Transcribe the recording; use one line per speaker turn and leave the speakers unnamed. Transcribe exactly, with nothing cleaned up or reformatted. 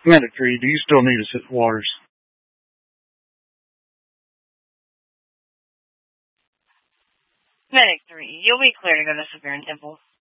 Medic three, do you still need us at Waters?
Medic three, you'll be clear to go to Severn Temple.